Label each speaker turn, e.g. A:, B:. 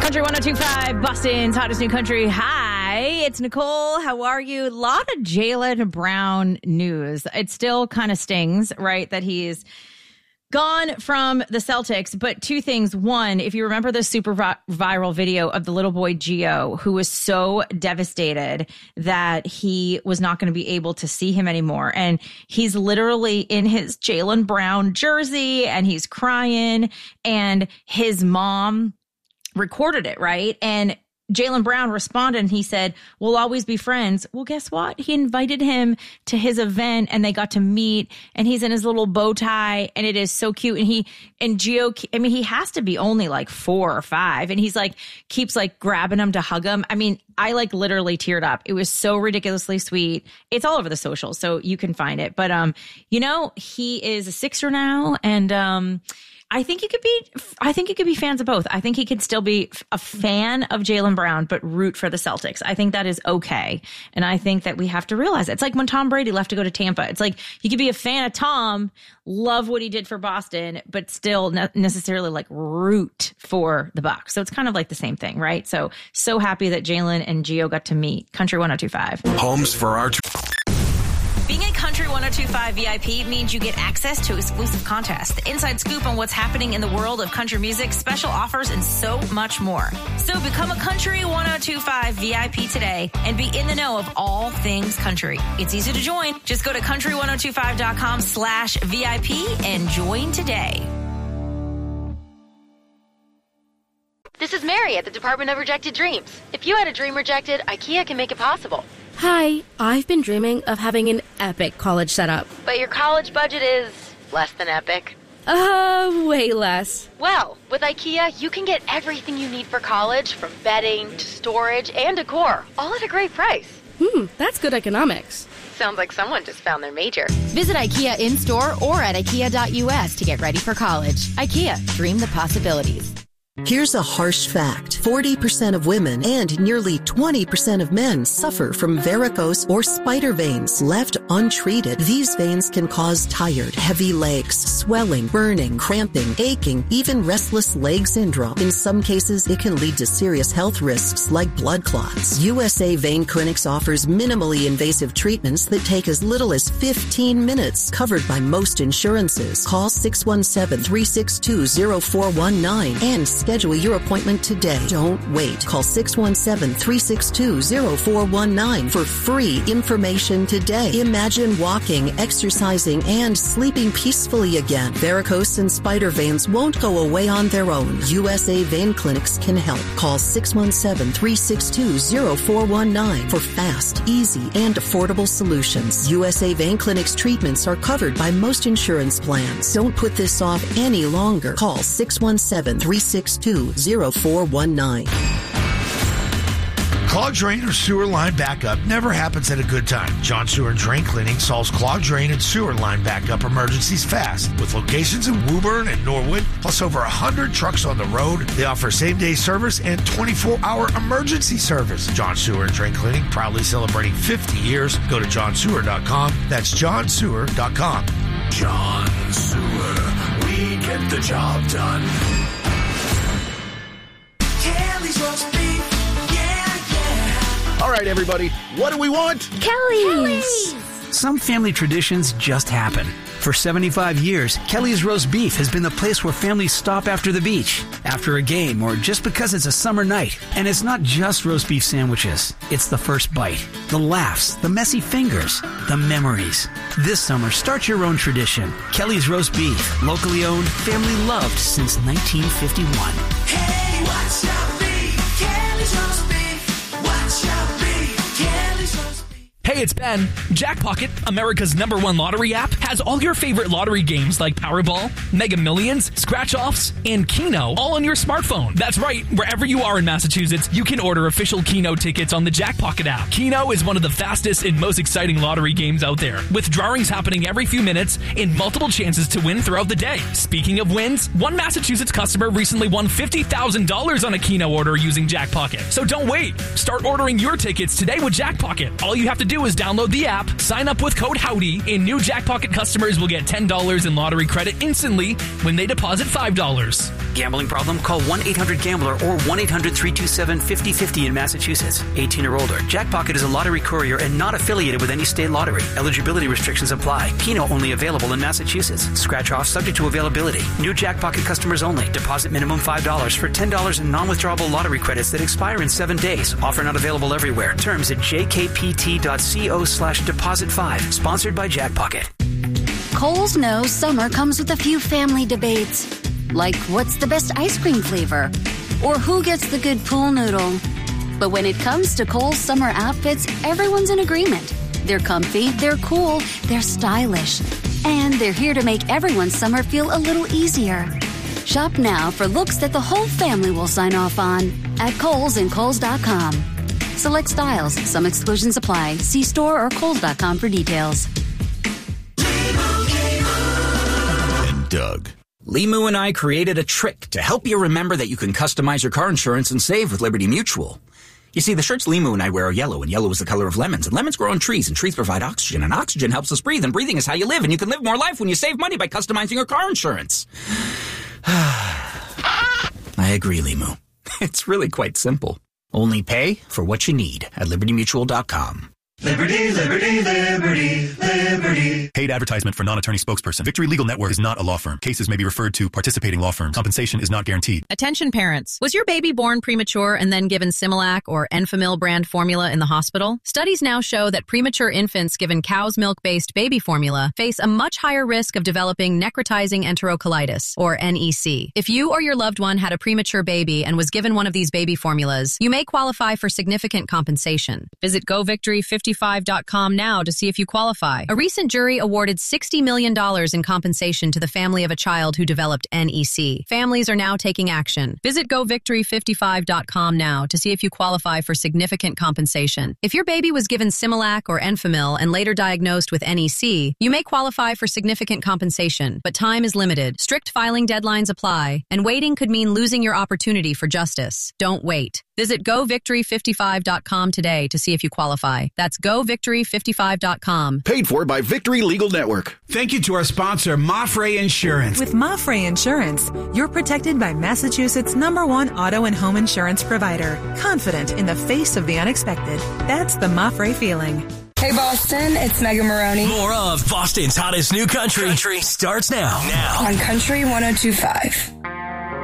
A: Country 102.5, Boston's hottest new country. Hi, it's Nicole. How are you? A lot of Jaylen Brown news. It still kind of stings, right, that he's gone from the Celtics. But two things. One, if you remember the super viral video of the little boy Gio, who was so devastated that he was not going to be able to see him anymore. And he's literally in his Jaylen Brown jersey and he's crying, and his mom recorded it, right? And Jaylen Brown responded and he said, "We'll always be friends." Well, guess what? He invited him to his event and they got to meet, and he's in his little bow tie and it is so cute. And Gio, I mean, he has to be only like 4 or 5, and he's like, keeps like grabbing him to hug him. I mean, I like literally teared up. It was so ridiculously sweet. It's all over the socials, so you can find it. But, he is a Sixer now, and, I think you could be fans of both. I think he could still be a fan of Jaylen Brown, but root for the Celtics. I think that is okay. And I think that we have to realize it. It's like when Tom Brady left to go to Tampa. It's like you could be a fan of Tom, love what he did for Boston, but still not necessarily like root for the Bucs. So it's kind of like the same thing, right? So happy that Jaylen and Gio got to meet. Country 102.5.
B: Homes for our...
A: Being a Country 102.5 VIP means you get access to exclusive contests, the inside scoop on what's happening in the world of country music, special offers, and so much more. So become a Country 102.5 VIP today and be in the know of all things country. It's easy to join. Just go to country1025.com/VIP and join today.
C: This is Mary at the Department of Rejected Dreams. If you had a dream rejected, IKEA can make it possible.
D: Hi, I've been dreaming of having an epic college setup.
C: But your college budget is less than epic.
D: Way less.
C: Well, with IKEA, you can get everything you need for college, from bedding to storage and decor, all at a great price.
D: That's good economics.
C: Sounds like someone just found their major.
E: Visit IKEA in-store or at ikea.us to get ready for college. IKEA, dream the possibilities.
F: Here's a harsh fact. 40% of women and nearly 20% of men suffer from varicose or spider veins. Left untreated, these veins can cause tired, heavy legs, swelling, burning, cramping, aching, even restless leg syndrome. In some cases, it can lead to serious health risks like blood clots. USA Vein Clinics offers minimally invasive treatments that take as little as 15 minutes, covered by most insurances. Call 617-362-0419 and schedule your appointment today. Don't wait. Call 617-362-0419 for free information today. Imagine walking, exercising, and sleeping peacefully again. Varicose and spider veins won't go away on their own. USA Vein Clinics can help. Call 617-362-0419 for fast, easy, and affordable solutions. USA Vein Clinics treatments are covered by most insurance plans. Don't put this off any longer. Call 617-362-0419.
B: Clogged drain or sewer line backup never happens at a good time. John Sewer and Drain Cleaning solves clogged drain and sewer line backup emergencies fast. With locations in Woburn and Norwood, plus over 100 trucks on the road, they offer same-day service and 24-hour emergency service. John Sewer and Drain Cleaning, proudly celebrating 50 years. Go to johnsewer.com. That's johnsewer.com.
G: John Sewer, we get the job done. Kelly's roast beef, yeah.
H: All right, everybody, what do we want?
D: Kelly's!
I: Some family traditions just happen. For 75 years, Kelly's Roast Beef has been the place where families stop after the beach, after a game, or just because it's a summer night. And it's not just roast beef sandwiches. It's the first bite, the laughs, the messy fingers, the memories. This summer, start your own tradition. Kelly's Roast Beef, locally owned, family loved since 1951.
G: Hey, watch out, beef. Kelly's roast beef. Watch out, beef. Kelly's roast beef.
J: Hey, it's Ben. Jackpocket, America's #1 lottery app, has all your favorite lottery games like Powerball, Mega Millions, Scratch-Offs, and Keno all on your smartphone. That's right. Wherever you are in Massachusetts, you can order official Keno tickets on the Jackpocket app. Keno is one of the fastest and most exciting lottery games out there, with drawings happening every few minutes and multiple chances to win throughout the day. Speaking of wins, one Massachusetts customer recently won $50,000 on a Keno order using Jackpocket. So don't wait. Start ordering your tickets today with Jackpocket. All you have to do is download the app, sign up with code HOWDY, and new Jackpocket customers will get $10 in lottery credit instantly when they deposit $5.
I: gambling problem? Call 1-800-GAMBLER or 1-800-327-5050 in Massachusetts. 18 or older. Jackpocket is a lottery courier and not affiliated with any state lottery. Eligibility restrictions apply. Keno only available in Massachusetts. Scratch off subject to availability. New Jackpocket customers only. Deposit minimum $5 for $10 in non-withdrawable lottery credits that expire in 7 days. Offer not available everywhere. Terms at jkpt.co/deposit5. Sponsored by Jackpocket.
K: Kohl's knows summer comes with a few family debates. Like, what's the best ice cream flavor? Or who gets the good pool noodle? But when it comes to Kohl's summer outfits, everyone's in agreement. They're comfy, they're cool, they're stylish. And they're here to make everyone's summer feel a little easier. Shop now for looks that the whole family will sign off on at Kohl's and Kohl's.com. Select styles. Some exclusions apply. See store or Kohl's.com for details.
L: And Doug. Limu and I created a trick to help you remember that you can customize your car insurance and save with Liberty Mutual. You see, the shirts Limu and I wear are yellow, and yellow is the color of lemons, and lemons grow on trees, and trees provide oxygen, and oxygen helps us breathe, and breathing is how you live, and you can live more life when you save money by customizing your car insurance. I agree, Limu. It's really quite simple. Only pay for what you need at LibertyMutual.com.
G: Liberty, liberty, liberty, liberty.
M: Paid advertisement for non-attorney spokesperson. Victory Legal Network is not a law firm. Cases may be referred to participating law firms. Compensation is not guaranteed.
N: Attention parents. Was your baby born premature and then given Similac or Enfamil brand formula in the hospital? Studies now show that premature infants given cow's milk-based baby formula face a much higher risk of developing necrotizing enterocolitis, or NEC. If you or your loved one had a premature baby and was given one of these baby formulas, you may qualify for significant compensation. Visit GoVictory55.com now to see if you qualify. A recent jury awarded $60 million in compensation to the family of a child who developed NEC. Families are now taking action. Visit GoVictory55.com now to see if you qualify for significant compensation. If your baby was given Similac or Enfamil and later diagnosed with NEC, you may qualify for significant compensation, but time is limited. Strict filing deadlines apply, and waiting could mean losing your opportunity for justice. Don't wait. Visit GoVictory55.com today to see if you qualify. That's GoVictory55.com.
H: Paid for by Victory Legal Network.
O: Thank you to our sponsor, Mafre Insurance.
P: With Mafre Insurance, you're protected by Massachusetts' #1 auto and home insurance provider. Confident in the face of the unexpected. That's the Mafre feeling.
Q: Hey Boston, it's Megan Maroney.
R: More of Boston's hottest new country starts now.
Q: On Country 102.5.